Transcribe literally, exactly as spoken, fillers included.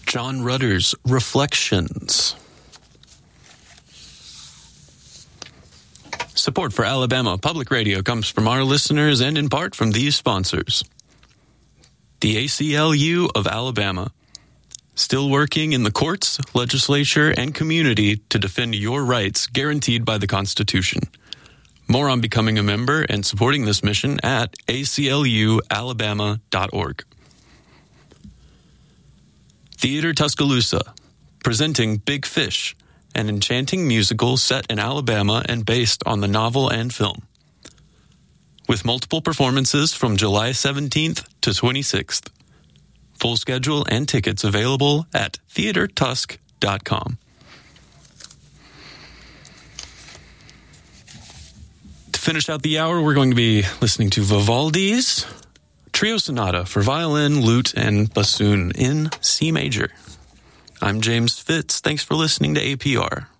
John Rutter's Reflections. Support for Alabama Public Radio comes from our listeners and in part from these sponsors. The A C L U of Alabama, still working in the courts, legislature, and community to defend your rights guaranteed by the Constitution. More on becoming a member and supporting this mission at a c l u alabama dot org. Theater Tuscaloosa, presenting Big Fish, an enchanting musical set in Alabama and based on the novel and film. With multiple performances from July seventeenth to twenty-sixth. Full schedule and tickets available at theater tusk dot com. To finish out the hour, we're going to be listening to Vivaldi's Trio Sonata for violin, lute, and bassoon in C major. I'm James Fitz. Thanks for listening to A P R.